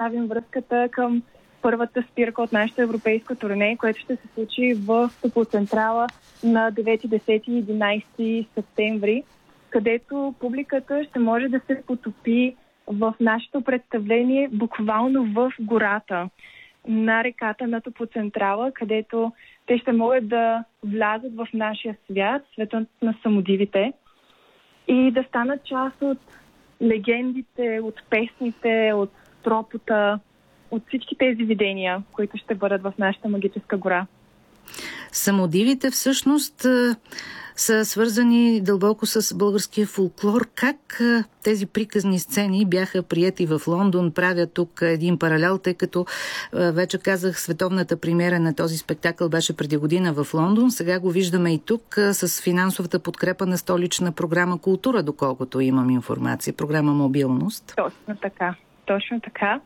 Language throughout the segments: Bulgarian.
правим връзката към първата спирка от нашето европейско турне, което ще се случи в Топлоцентрала на 9, 10 и 11 септември, където публиката ще може да се потопи в нашето представление буквално в гората на реката на Топлоцентрала, където те ще могат да влязат в нашия свят, светът на самодивите, и да станат част от легендите, от песните, от тропота, от всички тези видения, които ще бъдат в нашата магическа гора. Самодивите всъщност са свързани дълбоко с българския фолклор. Как тези приказни сцени бяха приети в Лондон? Правя тук един паралел, тъй като вече казах, световната премиера на този спектакъл беше преди година в Лондон. Сега го виждаме и тук с финансовата подкрепа на столична програма Култура, доколкото имам информация. Програма Мобилност. Точно така.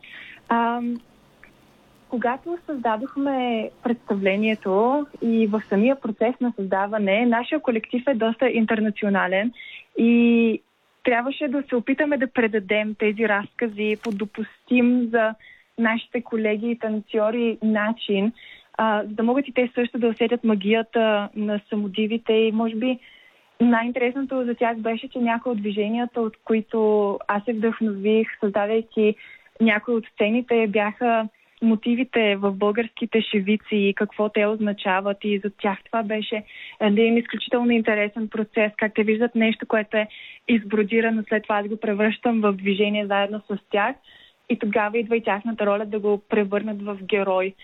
Когато създадохме представлението и в самия процес на създаване, нашия колектив е доста интернационален и трябваше да се опитаме да предадем тези разкази по допустим за нашите колеги и танцори начин, за да могат и те също да усетят магията на самодивите. И може би най-интересното за тях беше, че някои от движенията, от които аз се вдъхнових, създавайки някои от сцените, бяха мотивите в българските шевици и какво те означават, и за тях това беше един изключително интересен процес, как те виждат нещо, което е избродирано, след това аз го превръщам в движение заедно с тях и тогава идва и тяхната роля да го превърнат в герой.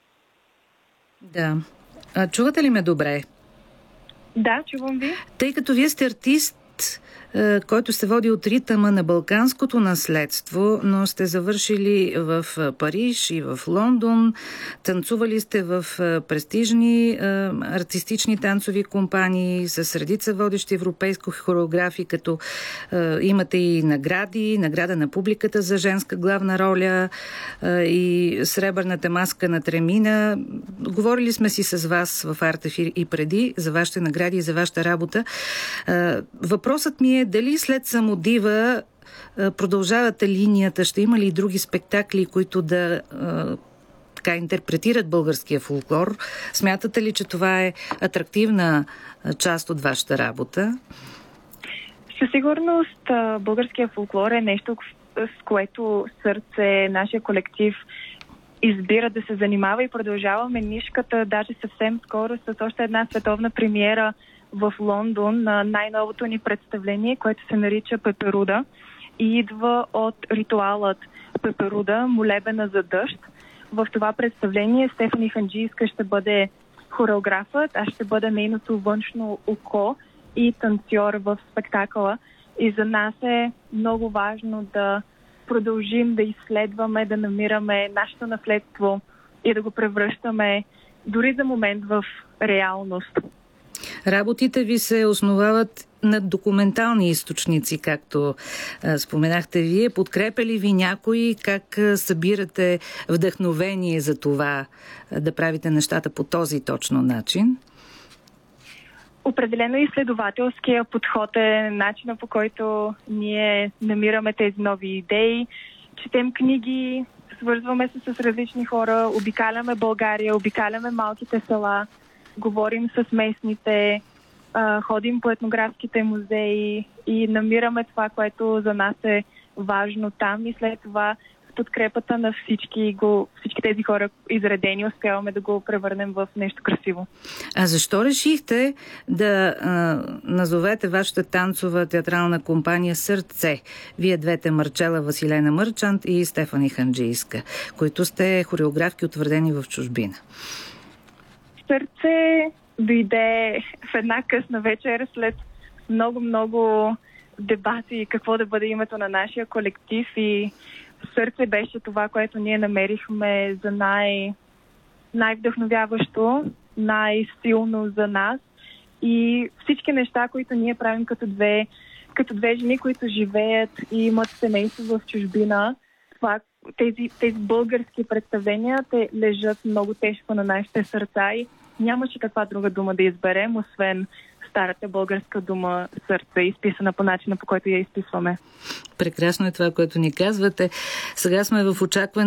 Да. Чувате ли ме добре? Да, чувам ви. Тъй като вие сте артист, който се води от ритъма на балканското наследство, но сте завършили в Париж и в Лондон, танцували сте в престижни артистични танцови компании с редица водещи европейско хореографии, като имате и награда на публиката за женска главна роля и сребърната маска на Тремина. Говорили сме си с вас в Артефир и преди за вашите награди и за вашата работа. Въпросът ми е дали след Самодива продължавате линията, ще има ли и други спектакли, които да интерпретират българския фолклор? Смятате ли, че това е атрактивна част от вашата работа? Със сигурност българския фолклор е нещо, с което сърце нашия колектив избира да се занимава, и продължаваме нишката даже съвсем скоро с още една световна премиера в Лондон на най-новото ни представление, което се нарича Пеперуда и идва от ритуалът Пеперуда, молебена за дъжд. В това представление Стефани Ханджийска ще бъде хореографът, аз ще бъда нейното външно око и танцор в спектакъла. И за нас е много важно да продължим да изследваме, да намираме нашето наследство и да го превръщаме дори за момент в реалност. Работите ви се основават на документални източници, както споменахте вие. Подкрепя ли ви някой? Как събирате вдъхновение за това да правите нещата по този точно начин? Определено изследователския подход е начина, по който ние намираме тези нови идеи. Четем книги, свързваме се с различни хора, обикаляме България, обикаляме малките села, говорим с местните, ходим по етнографските музеи и намираме това, което за нас е важно там, и след това с подкрепата на всички тези хора изредени успяваме да го превърнем в нещо красиво. А защо решихте да назовете вашата танцова театрална компания Сърце? Вие двете, Марчела Василена Мърчант и Стефани Ханджийска, които сте хореографки, утвърдени в чужбина. Сърце дойде в една късна вечер след много дебати какво да бъде името на нашия колектив, и Сърце беше това, което ние намерихме за най-вдъхновяващо, най-силно за нас, и всички неща, които ние правим като две жени, които живеят и имат семейство в чужбина, тези български представления те лежат много тежко на нашите сърца и нямаше каква друга дума да изберем, освен старата българска дума сърце, изписана по начина, по който я изписваме. Прекрасно е това, което ни казвате. Сега сме в очакване